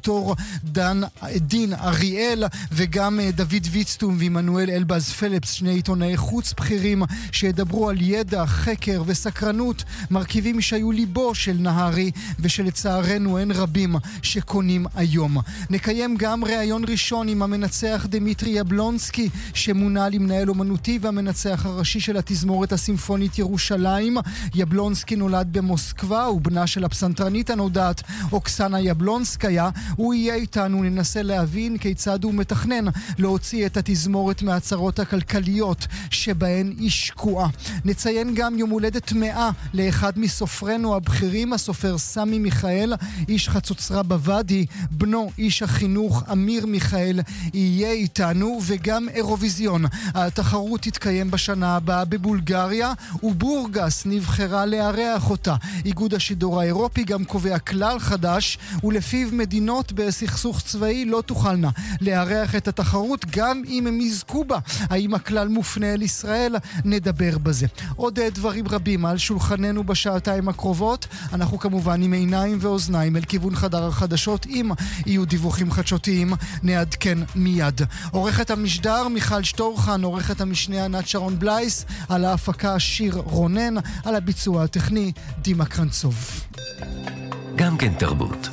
הדוקטור דין אריאל וגם דוד ויצטום ועמנואל אלבז פלפס, שני עיתונאי חוץ בכירים שידברו על ידע, חקר וסקרנות, מרכיבים שהיו ליבו של נהרי ושלצערנו אין רבים שקונים היום. נקיים גם ראיון ראשון עם המנצח דמיטרי יבלונסקי שמונה למנהל אומנותי והמנצח הראשי של התזמורת הסימפונית ירושלים. יבלונסקי נולד במוסקבה, הוא בנה של הפסנתרנית הנודעת אוקסנה יבלונסקיה. הוא יהיה איתנו, ננסה להבין כיצד הוא מתכנן להוציא את התזמורת מהצרות הכלכליות שבהן היא שקועה. נציין גם יום הולדת 100 לאחד מסופרנו הבכירים, הסופר סמי מיכאל, איש חצוצרה בוואדי. בנו איש החינוך אמיר מיכאל יהיה איתנו, וגם אירוויזיון. התחרות תתקיים בשנה הבאה בבולגריה, ובורגס נבחרה לארח אותה. איגוד השידור האירופי גם קובע כלל חדש, ולפיו מדינות בסכסוך צבאי לא תוכלנה לארח את התחרות גם אם הם יזכו בה. האם הכלל מופנה אל ישראל? נדבר בזה. עוד דברים רבים על שולחננו בשעתיים הקרובות. אנחנו כמובן עם עיניים ואוזניים אל כיוון חדר החדשות. אם יהיו דיווחים חדשותיים נעדכן מיד. עורכת המשדר מיכל שטורחן, עורכת המשנה ענת שרון בלייס, על ההפקה שיר רונן, על הביצוע הטכני דימה קרנצוב. גם כן תרבות.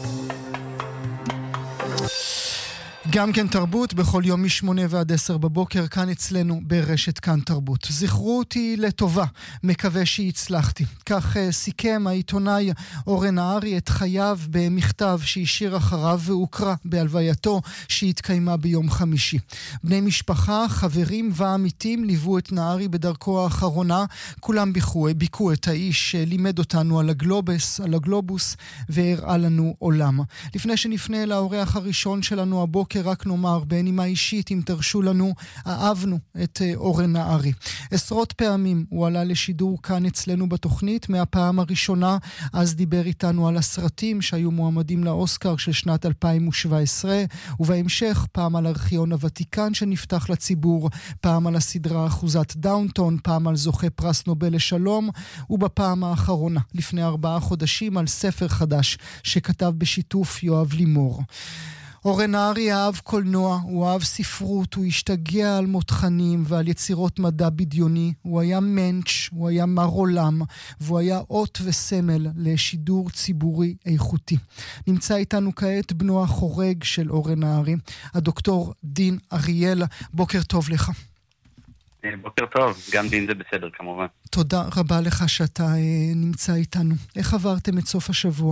גם כן תרבות בכל יום מ8 ועד 10 בבוקר כאן אצלנו ברשת כאן תרבות. זכרו אותי לטובה, מקווה שהצלחתי. כך סיכם העיתונאי אורן נהרי את חייו במכתב שהשאיר אחריו והוקרא בהלווייתו שהתקיימה ביום חמישי. בני משפחה, חברים ועמיתים ליוו את נהרי בדרכו האחרונה. כולם ביקו את האיש שלימד אותנו על הגלובוס והראה לנו עולם. לפני שנפנה לאורח הראשון שלנו הבוקר, רק נאמר בנימה אישית, אם תרשו לנו, אהבנו את אורן נהרי. עשרות פעמים הוא עלה לשידור כאן אצלנו בתוכנית. מהפעם הראשונה אז דיבר איתנו על הסרטים שהיו מועמדים לאוסקר של שנת 2017, ובהמשך פעם על ארכיון הוותיקן שנפתח לציבור, פעם על הסדרה אחוזת דאונטון, פעם על זוכה פרס נובל לשלום, ובפעם האחרונה לפני 4 חודשים על ספר חדש שכתב בשיתוף יואב לימור. אורן נהרי אהב קולנוע, הוא אהב ספרות, הוא השתגע על מותחנים ועל יצירות מדע בדיוני, הוא היה מנץ', הוא היה מר עולם, והוא היה אות וסמל לשידור ציבורי איכותי. נמצא איתנו כעת בנו החורג של אורן נהרי, הדוקטור דין אריאל. בוקר טוב לך. בוקר טוב, גם דין זה בסדר כמובן. תודה רבה לך שאתה נמצא איתנו. איך עברתם את סוף השבוע?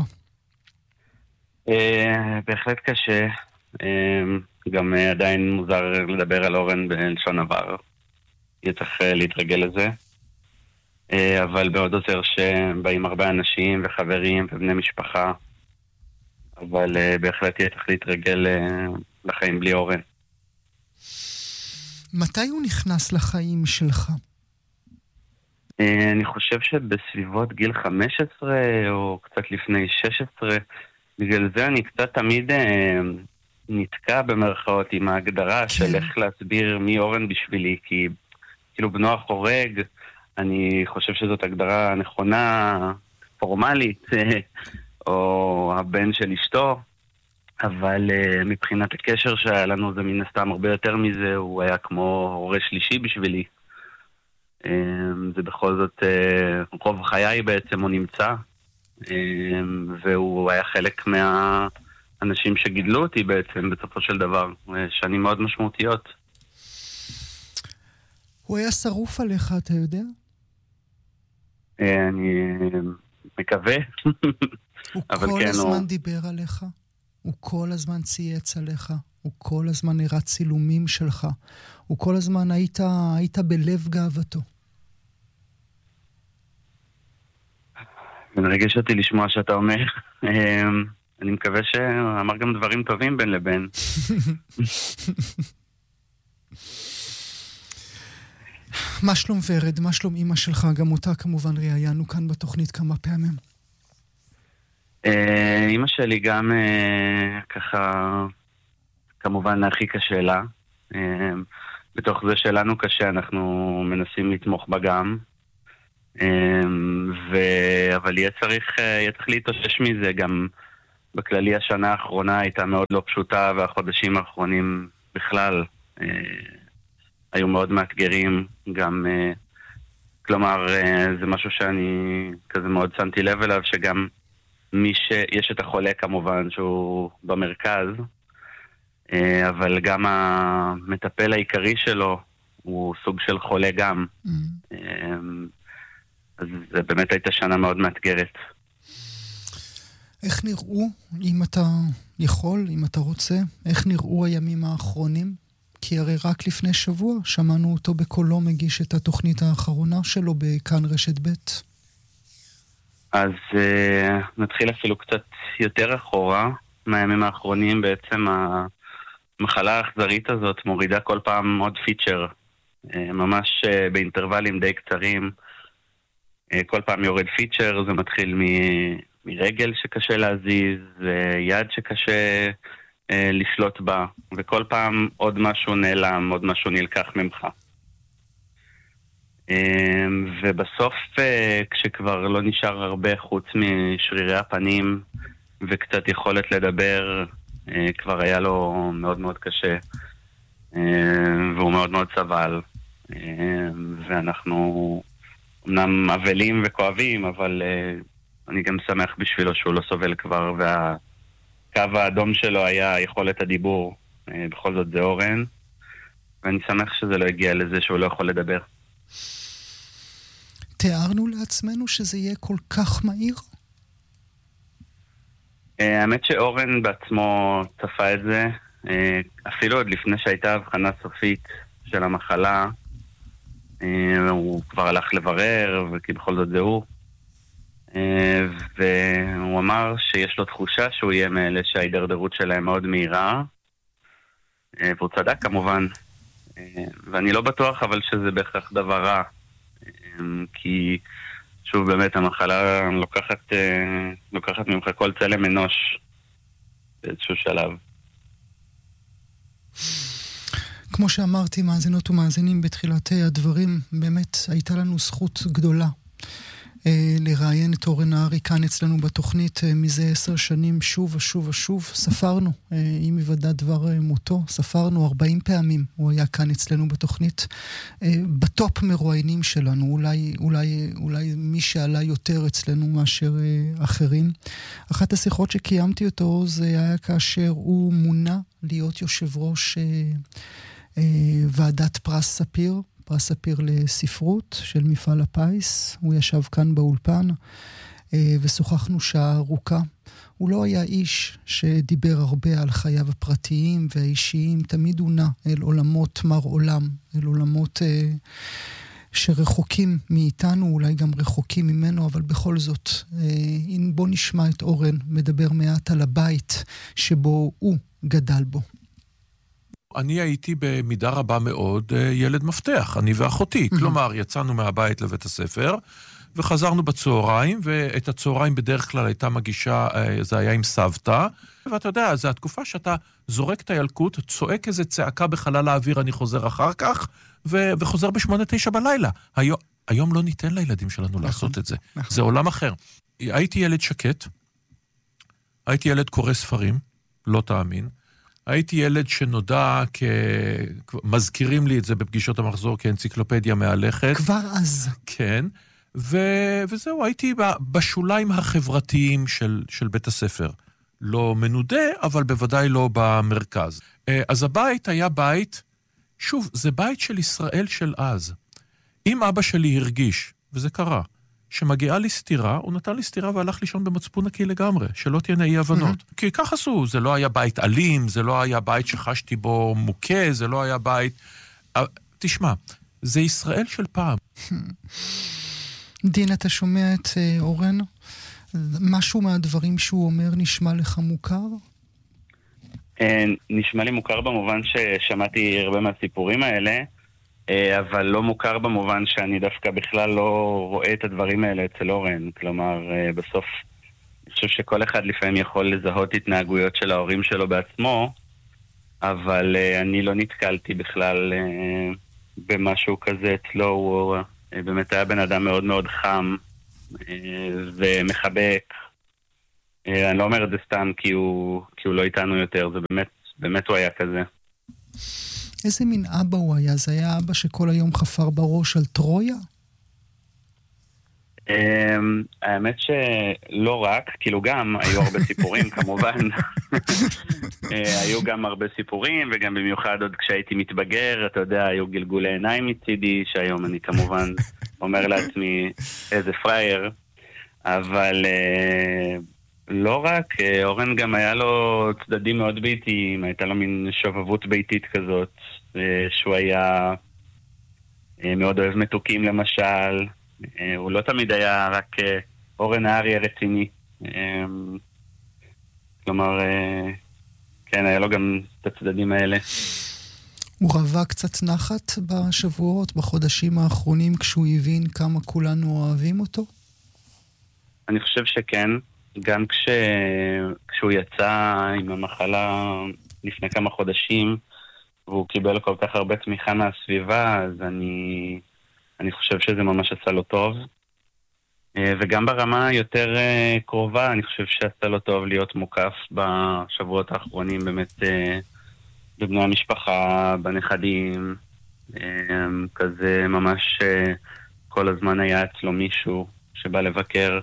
בהחלט קשה, גם עדיין מוזר לדבר על אורן בלשון עבר, יהיה צריך להתרגל לזה, אבל מאוד עוזר שבאים הרבה אנשים וחברים ובני משפחה, אבל בהחלט יהיה צריך להתרגל לחיים בלי אורן. מתי הוא נכנס לחיים שלך? אני חושב שבסביבות גיל 15 או קצת לפני 16, בגלל זה אני קצת תמיד נתקע במרכאות עם ההגדרה של איך להסביר מי אורן בשבילי, כי כאילו בנו החורג, אני חושב שזאת הגדרה נכונה, פורמלית, או הבן של אשתו, אבל מבחינת הקשר שהיה לנו זה מן הסתם הרבה יותר מזה, הוא היה כמו הורה שלישי בשבילי. זה בכל זאת רוב חיי בעצם הוא נמצא, והוא היה חלק מהאנשים שגידלו אותי בעצם בסופו של דבר, שנים מאוד משמעותיות. הוא היה שרוף עליך, אתה יודע? אני מקווה. הוא כל הזמן דיבר עליך, הוא כל הזמן צייץ עליך, הוא כל הזמן הראה צילומים שלך, הוא כל הזמן היית בלב גאוותו. מרגש אותי לשמוע שאתה אומר. אני מקווה שאמר גם דברים טובים בין לבין. מה שלום ורד? מה שלום אמא שלך? גם אותה כמובן ראיינו כאן בתוכנית כמה פעמים. אמא שלי גם ככה כמובן הכי קשה לה. בתוך זה שלנו קשה, אנחנו מנסים לתמוך בה גם. אבל יהיה צריך להתאושש מזה גם. בכללי השנה האחרונה הייתה מאוד לא פשוטה, והחודשים האחרונים בכלל היו מאוד מאתגרים. גם, כלומר, זה משהו שאני כזה מאוד שמתי לב אליו, שגם יש את החולה כמובן שהוא במרכז, אבל גם המטפל העיקרי שלו הוא סוג של חולה גם. אז זה באמת הייתה שנה מאוד מאתגרת. איך נראו, אם אתה יכול, אם אתה רוצה, איך נראו הימים האחרונים? כי הרי רק לפני שבוע שמענו אותו בקולו מגיש את התוכנית האחרונה שלו בכאן רשת ב'. אז נתחיל אפילו קצת יותר אחורה מהימים האחרונים. בעצם המחלה האכזרית הזאת מורידה כל פעם עוד פיצ'ר, ממש באינטרוולים די קצרים. כל פעם יורד פיצ'ר, זה מתחיל מרגל שקשה להזיז, יד שקשה לשלוט בה, וכל פעם עוד משהו נעלם, עוד משהו נלקח ממך. ובסוף, כשכבר לא נשאר הרבה חוץ משרירי הפנים וקצת יכולת לדבר, כבר היה לו מאוד מאוד קשה, והוא מאוד מאוד סבל. ואנחנו אמנם אבלים וכואבים, אבל אני גם שמח בשבילו שהוא לא סובל כבר, והקו האדום שלו היה יכולת הדיבור. בכל זאת זה אורן, ואני שמח שזה לא הגיע לזה שהוא לא יכול לדבר. תיארנו לעצמנו שזה יהיה כל כך מהיר? האמת שאורן בעצמו צפה את זה, אפילו עוד לפני שהייתה הבחנה סופית של המחלה. הוא כבר הלך לברר, וכי בכל זאת זה הוא. והוא אמר שיש לו תחושה שהוא יהיה מאלה שההידרדרות שלהם מאוד מהירה, והוא צדק כמובן. ואני לא בטוח אבל שזה בהכרח דבר רע, כי שוב באמת המחלה לוקחת ממך כל צלם אנוש באיזשהו שלב. כמו שאמרתי, מאזינות ומאזינים בתחילת הדברים, באמת הייתה לנו זכות גדולה לראיין את אורן נהרי כאן אצלנו בתוכנית מזה 10 שנים, שוב ושוב ושוב. ספרנו, עם היוודע דבר מותו, ספרנו 40 פעמים הוא היה כאן אצלנו בתוכנית, בטופ מרואיינים שלנו, אולי מי שעלה יותר אצלנו מאשר אחרים. אחת השיחות שקיימתי אותו זה היה כאשר הוא מונה להיות יושב ראש ועדת פרס ספיר, פרס ספיר לספרות של מפעל הפיס. הוא ישב כאן באולפן ושוחחנו שעה ארוכה. הוא לא היה איש שדיבר הרבה על חייו הפרטיים והאישיים, תמיד הוא נע אל עולמות מר עולם, אל עולמות שרחוקים מאיתנו, אולי גם רחוקים ממנו, אבל בכל זאת, בוא נשמע את אורן מדבר מעט על הבית שבו הוא גדל בו. אני הייתי במידה רבה מאוד ילד מפתח, אני ואחותי. כלומר, יצאנו מהבית לבית הספר, וחזרנו בצהריים, ואת הצהריים בדרך כלל הייתה מגישה, זה היה עם סבתא, ואתה יודע, זו התקופה שאתה זורק את הילקוט, צועק איזה צעקה בחלל האוויר, אני חוזר אחר כך, וחוזר ב8-9 בלילה. היום לא ניתן לילדים שלנו לעשות את זה. זה עולם אחר. הייתי ילד שקט, הייתי ילד קורא ספרים, לא תאמין, הייתי ילד שנודע מזכירים לי את זה בפגישות המחזור כאנציקלופדיה מהלכת. כבר אז. כן, וזהו, הייתי בשוליים החברתיים של בית הספר. לא מנודה, אבל בוודאי לא במרכז. אז הבית היה בית, שוב, זה בית של ישראל של אז. אם אבא שלי הרגיש, וזה קרה, שמגיעה לי סתירה, הוא נתן לי סתירה והלך לישון במצפון נקי לגמרי, שלא תהיינה אי הבנות. כי כך עשו, זה לא היה בית אלים, זה לא היה בית שחשתי בו מוכה, זה לא היה בית... תשמע, זה ישראל של פעם. דין, אתה שומע את אורן? משהו מהדברים שהוא אומר נשמע לך מוכר? נשמע לי מוכר במובן ששמעתי הרבה מהסיפורים האלה, אבל לא מוכר במובן שאני דווקא בכלל לא רואה את הדברים האלה אצל אורן. כלומר, בסוף אני חושב שכל אחד לפעמים יכול לזהות התנהגויות של ההורים שלו בעצמו, אבל אני לא נתקלתי בכלל במשהו כזה אצלו. הוא באמת היה בן אדם מאוד מאוד חם ומחבק, אני לא אומר את זה סתם כי הוא לא איתנו יותר, זה באמת הוא היה כזה. איזה מין אבא הוא היה? זה היה אבא שכל היום חפר בראש על טרויה? האמת שלא רק, כאילו גם היו הרבה סיפורים כמובן. היו גם הרבה סיפורים, וגם במיוחד עוד כשהייתי מתבגר, אתה יודע, היו גלגולי עיניים מצידי, שהיום אני כמובן אומר לעצמי איזה פרייר, אבל לא רק, אורן גם היה לו צדדים מאוד ביתיים, הייתה לו מין שובבות ביתית כזאת, שהוא היה מאוד אוהב מתוקים למשל, הוא לא תמיד היה רק אורן הארי הרציני, כלומר, כן, היה לו גם את הצדדים האלה. הוא רווה קצת נחת בשבועות, בחודשים האחרונים, כשהוא הבין כמה כולנו אוהבים אותו? אני חושב שכן, גם כשהוא יצא עם המחלה לפני כמה חודשים, והוא קיבל כל כך הרבה תמיכה מהסביבה, אז אני חושב שזה ממש עשה לו טוב. וגם ברמה יותר קרובה, אני חושב שעשה לו טוב להיות מוקף בשבועות האחרונים, באמת בבני המשפחה, בנכדים, כזה ממש כל הזמן היה אצלו מישהו שבא לבקר.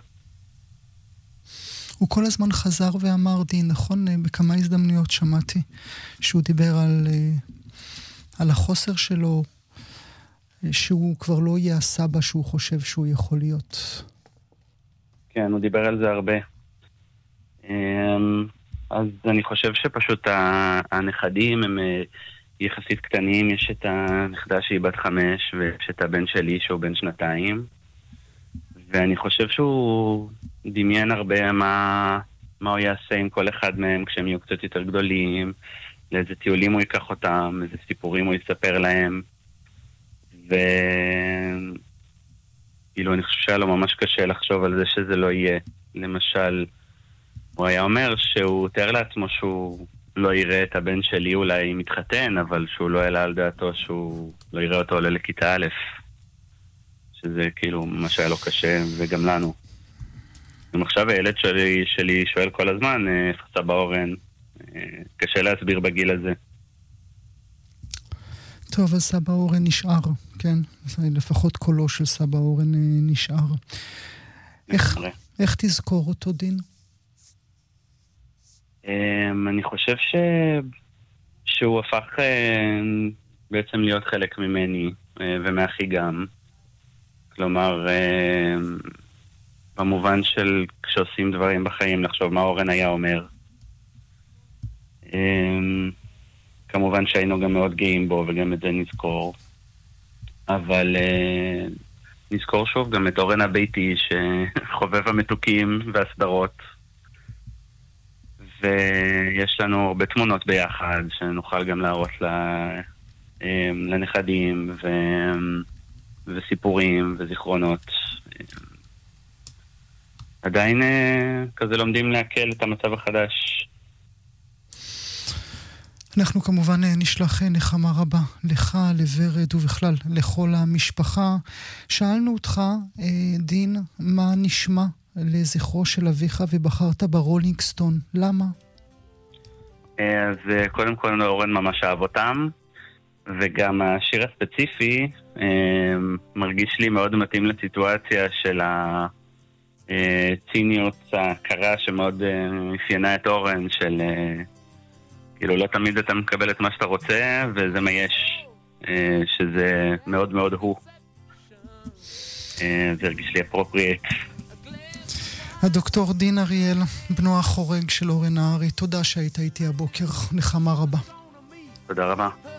הוא כל הזמן חזר ואמר, דין, נכון? בכמה הזדמנויות שמעתי שהוא דיבר על החוסר שלו, שהוא כבר לא יהיה הסבא שהוא חושב שהוא יכול להיות. כן, הוא דיבר על זה הרבה. אז אני חושב שפשוט הנכדים הם יחסית קטנים, יש את הנכדה שהיא בת 5 ויש את הבן שלי שהוא בן 2, ואני חושב שהוא דמיין הרבה מה הוא יעשה עם כל אחד מהם כשהם יהיו קצת יותר גדולים, לאיזה טיולים הוא ייקח אותם, איזה סיפורים הוא יספר להם, וכאילו אני חושב שהיה לו ממש קשה לחשוב על זה שזה לא יהיה. למשל, הוא היה אומר שהוא תאר לעצמו שהוא לא יראה את הבן שלי אולי מתחתן, אבל שהוא לא העלה על דעתו שהוא לא יראה אותו עולה לכיתה א', שזה כאילו מה שהיה לו קשה, וגם לנו. גם עכשיו הילד שלי שואל כל הזמן, איפה סבא אורן? קשה להסביר בגיל הזה. טוב, אז סבא אורן נשאר, כן? לפחות קולו של סבא אורן נשאר. איך תזכור אותו, דין? אני חושב שהוא הפך בעצם להיות חלק ממני ומאחי גם. כלומר, במובן של כשעושים דברים בחיים, לחשוב מה אורן היה אומר. כמובן שהיינו גם מאוד גאים בו וגם את זה נזכור. אבל נזכור שוב גם את אורן הביתי שחובב המתוקים והסדרות. ויש לנו הרבה תמונות ביחד שנוכל גם להראות לנכדים וסיפורים וזיכרונות. עדיין כזה לומדים להקל את המצב החדש. אנחנו כמובן נשלח נחמה רבה לך, לוורד ובכלל לכל המשפחה. שאלנו אותך, דין, מה נשמע לזכרו של אביך ובחרת ברולינג סטון. למה? אז קודם כל אורן ממש אהב אותם, וגם השיר הספציפי מרגיש לי מאוד מתאים לסיטואציה של הציניות הקרה שמאוד אפיינה את אורן, של כאילו לא תמיד אתה מקבל את מה שאתה רוצה וזה מה יש, שזה מאוד מאוד הוא. זה הרגיש לי אפרופריאט. הדוקטור דין אריאל, בנו החורג של אורן הארי, תודה שהיית איתי הבוקר, נחמה רבה. תודה רבה.